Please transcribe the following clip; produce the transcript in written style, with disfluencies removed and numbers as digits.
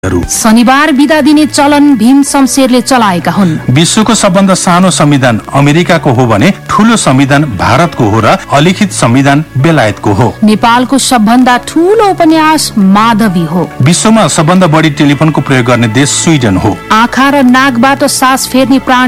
शनिबार बिदा दिने चलन भीम शमशेरले चलाएका हुन्। विश्वको सबभन्दा सानो संविधान अमेरिकाको हो भने ठूलो संविधान भारतको हो र अलिखित संविधान बेलायतको हो। नेपालको सबभन्दा ठूलो उपन्यास माधवी हो। विश्वमा सबभन्दा बढी टेलिफोनको प्रयोग गर्ने देश स्विडन हो। आँखा र नाकबाट सास फेर्ने प्राणी